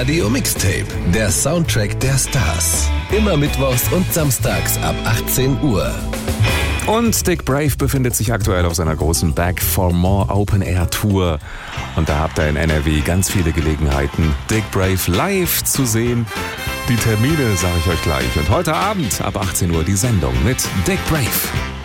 Radio Mixtape, der Soundtrack der Stars. Immer mittwochs und samstags ab 18 Uhr. Und Dick Brave befindet sich aktuell auf seiner großen Back for More Open Air Tour. Und da habt ihr in NRW ganz viele Gelegenheiten, Dick Brave live zu sehen. Die Termine sage ich euch gleich. Und heute Abend ab 18 Uhr die Sendung mit Dick Brave.